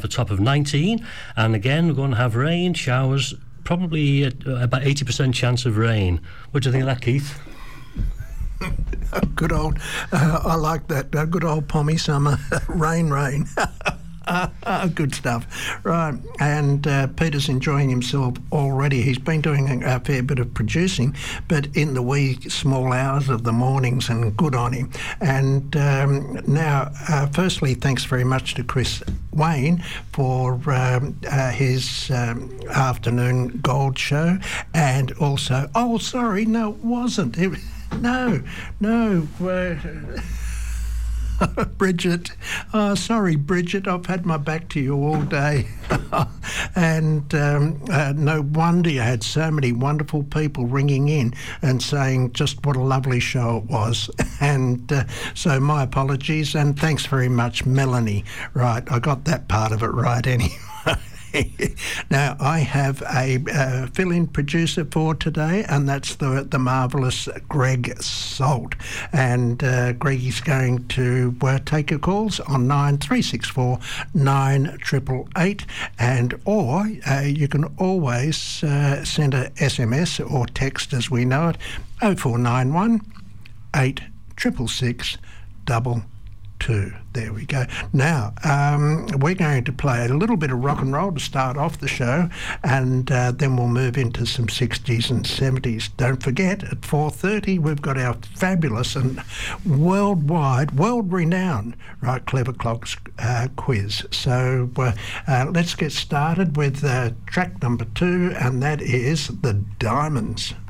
top of 19. And again, we're going to have rain, showers, probably about 80% chance of rain. What do you think of that, Keith? Good old, I like that, good old pommy summer, rain. Good stuff. Right, and Peter's enjoying himself already. He's been doing a fair bit of producing, but in the wee small hours of the mornings, and good on him. And now, firstly, thanks very much to Chris Wayne for his afternoon gold show, and also, no, it wasn't. No. Bridget. Oh, sorry, Bridget. I've had my back to you all day. And no wonder you had so many wonderful people ringing in and saying just what a lovely show it was. And so my apologies, and thanks very much, Melanie. Right, I got that part of it right anyway. Now, I have a fill-in producer for today, and that's the marvellous Greg Salt. And Greg is going to take your calls on 9364 9888, or you can always send a SMS or text, as we know it, 0491 866 222. There we go. Now, we're going to play a little bit of rock and roll to start off the show, and then we'll move into some 60s and 70s. Don't forget, at 4:30, we've got our fabulous and world-renowned Right Clever Clocks quiz. So let's get started with track number 2, and that is The Diamonds.